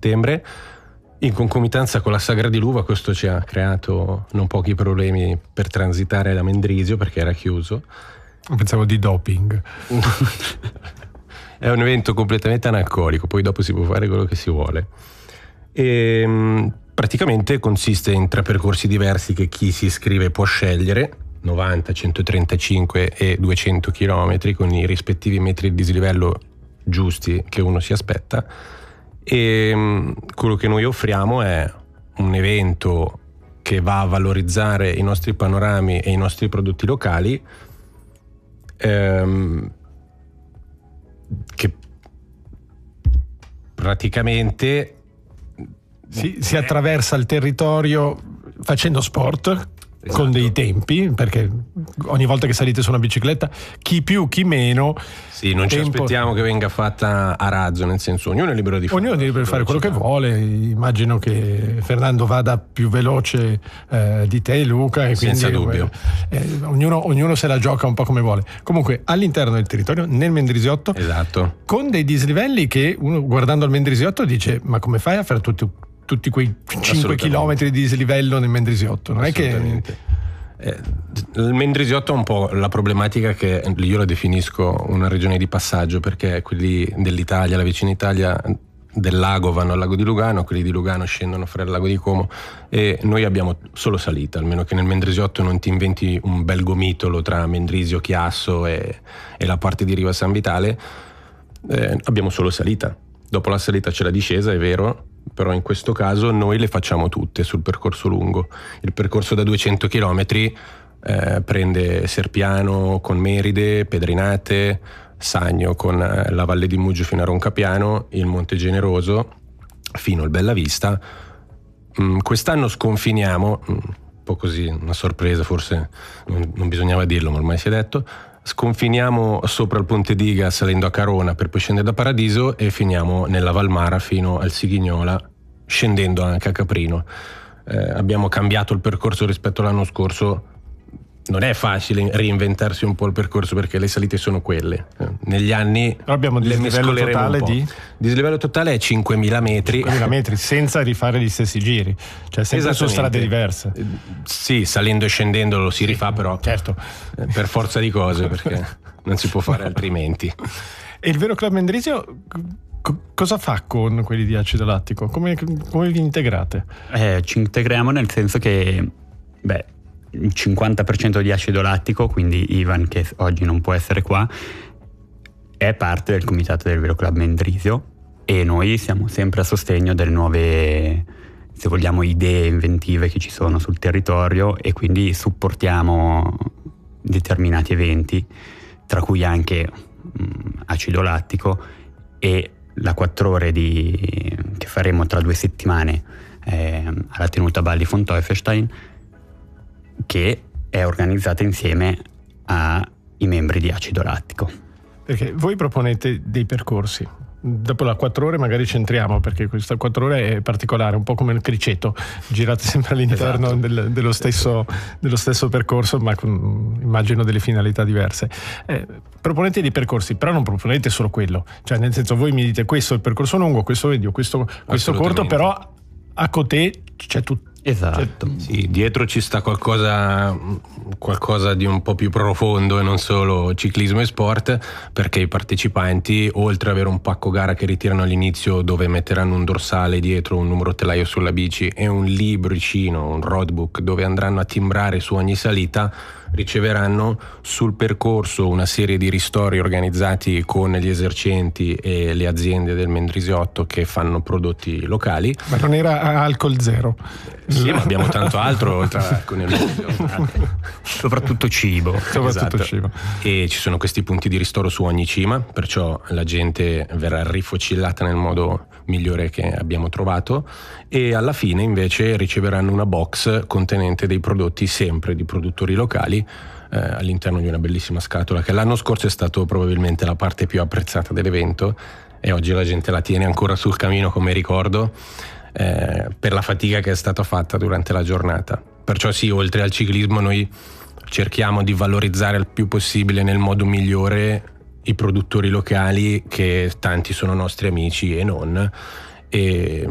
settembre. In concomitanza con la sagra di l'uva, questo ci ha creato non pochi problemi per transitare da Mendrisio perché era chiuso. Pensavo di doping. È un evento completamente analcolico, poi dopo si può fare quello che si vuole. E praticamente consiste in 3 percorsi diversi che chi si iscrive può scegliere: 90, 135 e 200 km con i rispettivi metri di dislivello giusti che uno si aspetta. E quello che noi offriamo è un evento che va a valorizzare i nostri panorami e i nostri prodotti locali, che praticamente si attraversa il territorio facendo sport. Esatto. Con dei tempi, perché ogni volta che salite su una bicicletta, chi più chi meno. Sì, non ci aspettiamo che venga fatta a razzo, nel senso, ognuno è libero di fare. Ognuno è libero di fare quello che vuole. Immagino che Fernando vada più veloce di te, Luca, e senza dubbio. Ognuno se la gioca un po' come vuole. Comunque, all'interno del territorio, nel Mendrisiotto, esatto, con dei dislivelli che uno, guardando al Mendrisiotto, dice: ma come fai a fare tutti quei 5 chilometri di dislivello nel Mendrisiotto? Non è che il Mendrisiotto è un po' la problematica, che io la definisco una regione di passaggio, perché quelli dell'Italia, la vicina Italia del lago, vanno al lago di Lugano, quelli di Lugano scendono fra il lago di Como, e noi abbiamo solo salita, almeno che nel Mendrisiotto non ti inventi un bel gomitolo tra Mendrisio, Chiasso e la parte di Riva San Vitale. Abbiamo solo salita. Dopo la salita c'è la discesa, è vero, però in questo caso noi le facciamo tutte sul percorso lungo. Il percorso da 200 km prende Serpiano con Meride, Pedrinate, Sagno con la Valle di Mugio fino a Roncapiano, il Monte Generoso fino al Bellavista. Quest'anno sconfiniamo, un po' così, una sorpresa, forse non bisognava dirlo, ma ormai si è detto. Sconfiniamo sopra il Ponte Diga salendo a Carona per poi scendere da Paradiso e finiamo nella Valmara fino al Sighignola, scendendo anche a Caprino. Abbiamo cambiato il percorso rispetto all'anno scorso. Non è facile reinventarsi un po' il percorso perché le salite sono quelle. Negli anni abbiamo il dislivello totale di? Dislivello totale è 5.000 metri. 5.000 metri senza rifare gli stessi giri, cioè sempre su strade diverse. Sì, salendo e scendendo lo si rifà, però certo, per forza di cose, perché non si può fare altrimenti. E il Vero Club Mendrisio cosa fa con quelli di acido lattico? Come vi integrate? Ci integriamo nel senso che il 50% di acido lattico, quindi Ivan, che oggi non può essere qua, è parte del comitato del Vero Club Mendrisio, e noi siamo sempre a sostegno delle nuove, se vogliamo, idee inventive che ci sono sul territorio, e quindi supportiamo determinati eventi, tra cui anche acido lattico e la 4 ore che faremo tra 2 settimane alla tenuta Balli von Teufelsstein, che è organizzata insieme ai membri di Acido Lattico. Perché voi proponete dei percorsi. Dopo la 4 ore magari ci entriamo, perché questa 4 ore è particolare, un po' come il criceto, girate sempre all'interno dello stesso percorso, ma con, immagino, delle finalità diverse. Proponete dei percorsi, però non proponete solo quello, cioè nel senso, voi mi dite: questo è il percorso lungo, questo medio, questo corto, però a Cotè c'è tutto. Esatto. Sì, dietro ci sta qualcosa di un po' più profondo e non solo ciclismo e sport, perché i partecipanti, oltre ad avere un pacco gara che ritirano all'inizio, dove metteranno un dorsale dietro, un numero telaio sulla bici e un libricino, un roadbook dove andranno a timbrare su ogni salita, riceveranno sul percorso una serie di ristori organizzati con gli esercenti e le aziende del Mendrisiotto che fanno prodotti locali. Ma non era alcol zero? Sì, ma abbiamo tanto altro oltre con il Mendrisiotto. Soprattutto cibo. Esatto. Cibo. E ci sono questi punti di ristoro su ogni cima, perciò la gente verrà rifocillata nel modo migliore che abbiamo trovato, e alla fine invece riceveranno una box contenente dei prodotti sempre di produttori locali all'interno di una bellissima scatola, che l'anno scorso è stato probabilmente la parte più apprezzata dell'evento, e oggi la gente la tiene ancora sul camino come ricordo, per la fatica che è stata fatta durante la giornata. Perciò sì, oltre al ciclismo noi cerchiamo di valorizzare il più possibile nel modo migliore i produttori locali, che tanti sono nostri amici e non, e